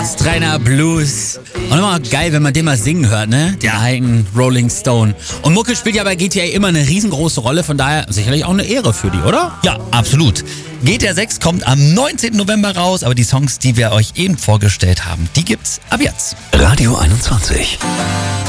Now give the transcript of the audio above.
Trainer Blues. Und immer geil, wenn man den mal singen hört, ne? Der alten Rolling Stone. Und Mucke spielt ja bei GTA immer eine riesengroße Rolle, von daher sicherlich auch eine Ehre für die, oder? Ja, absolut. GTA 6 kommt am 19. November raus, aber die Songs, die wir euch eben vorgestellt haben, die gibt's ab jetzt. Radio 21.